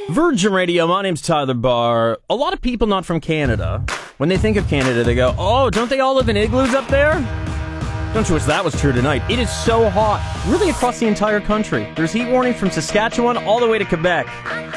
Virgin Radio, my name's Tyler Barr. A lot of people not from Canada, when they think of Canada, they go, oh, don't they all live in igloos up there? Don't you wish that was true tonight? It is so hot, really across the entire country. There's heat warning from Saskatchewan all the way to Quebec.